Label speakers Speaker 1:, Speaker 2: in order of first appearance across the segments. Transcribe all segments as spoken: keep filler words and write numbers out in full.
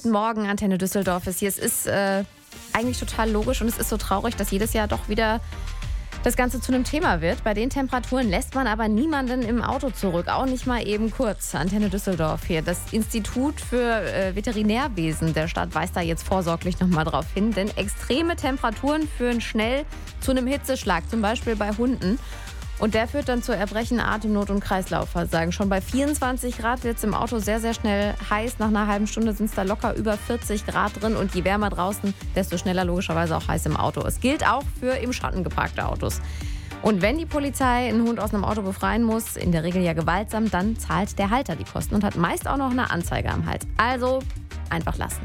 Speaker 1: Guten Morgen, Antenne Düsseldorf ist hier. Es ist äh, eigentlich total logisch und es ist so traurig, dass jedes Jahr doch wieder das Ganze zu einem Thema wird. Bei den Temperaturen lässt man aber niemanden im Auto zurück, auch nicht mal eben kurz. Antenne Düsseldorf hier. Das Institut für äh, Veterinärwesen der Stadt weist da jetzt vorsorglich nochmal drauf hin, denn extreme Temperaturen führen schnell zu einem Hitzeschlag, zum Beispiel bei Hunden. Und der führt dann zu Erbrechen, Atemnot und Kreislaufversagen. Schon bei vierundzwanzig Grad wird es im Auto sehr, sehr schnell heiß. Nach einer halben Stunde sind es da locker über vierzig Grad drin. Und je wärmer draußen, desto schneller logischerweise auch heiß im Auto. Es gilt auch für im Schatten geparkte Autos. Und wenn die Polizei einen Hund aus einem Auto befreien muss, in der Regel ja gewaltsam, dann zahlt der Halter die Kosten und hat meist auch noch eine Anzeige am Hals. Also einfach lassen.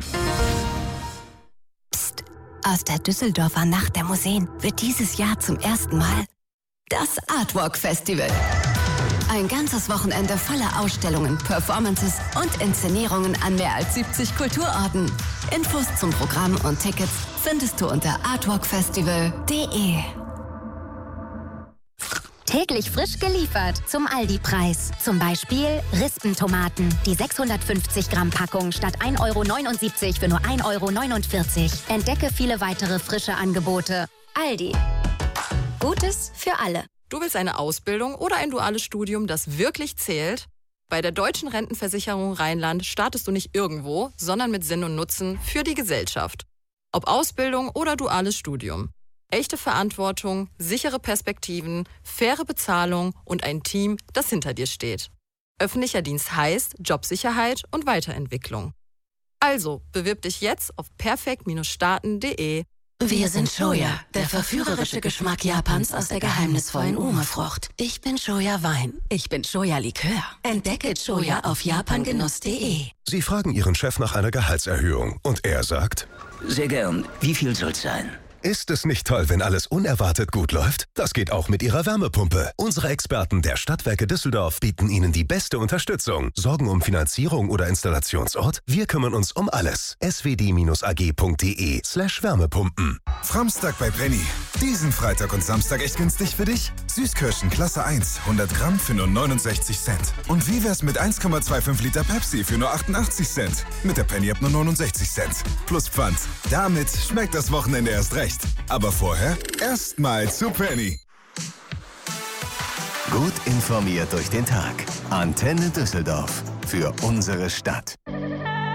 Speaker 2: Psst, aus der Düsseldorfer Nacht der Museen wird dieses Jahr zum ersten Mal das Artwalk Festival. Ein ganzes Wochenende voller Ausstellungen, Performances und Inszenierungen an mehr als siebzig Kulturorten. Infos zum Programm und Tickets findest du unter artwalk festival punkt de.
Speaker 3: Täglich frisch geliefert zum Aldi-Preis. Zum Beispiel Rispentomaten. Die sechshundertfünfzig Gramm Packung statt ein Euro neunundsiebzig für nur ein Euro neunundvierzig. Entdecke viele weitere frische Angebote. Aldi. Gutes für alle.
Speaker 4: Du willst eine Ausbildung oder ein duales Studium, das wirklich zählt? Bei der Deutschen Rentenversicherung Rheinland startest du nicht irgendwo, sondern mit Sinn und Nutzen für die Gesellschaft. Ob Ausbildung oder duales Studium. Echte Verantwortung, sichere Perspektiven, faire Bezahlung und ein Team, das hinter dir steht. Öffentlicher Dienst heißt Jobsicherheit und Weiterentwicklung. Also, bewirb dich jetzt auf perfekt Starten punkt de.
Speaker 2: Wir sind Shoya, der verführerische Geschmack Japans aus der geheimnisvollen Ume-Frucht. Ich bin Shoya Wein. Ich bin Shoya Likör. Entdecke Shoya auf japangenuss punkt de.
Speaker 5: Sie fragen Ihren Chef nach einer Gehaltserhöhung und er sagt:
Speaker 6: Sehr gern. Wie viel soll's sein?
Speaker 5: Ist es nicht toll, wenn alles unerwartet gut läuft? Das geht auch mit Ihrer Wärmepumpe. Unsere Experten der Stadtwerke Düsseldorf bieten Ihnen die beste Unterstützung. Sorgen um Finanzierung oder Installationsort? Wir kümmern uns um alles. s w d a g punkt de slash Wärmepumpen.
Speaker 7: Framstag bei Penny. Diesen Freitag und Samstag echt günstig für dich? Süßkirschen Klasse eins, hundert Gramm für nur neunundsechzig Cent. Und wie wär's mit eins Komma fünfundzwanzig Liter Pepsi für nur achtundachtzig Cent? Mit der Penny ab nur neunundsechzig Cent. Plus Pfand. Damit schmeckt das Wochenende erst recht. Aber vorher erstmal zu Penny.
Speaker 8: Gut informiert durch den Tag. Antenne Düsseldorf. Für unsere Stadt.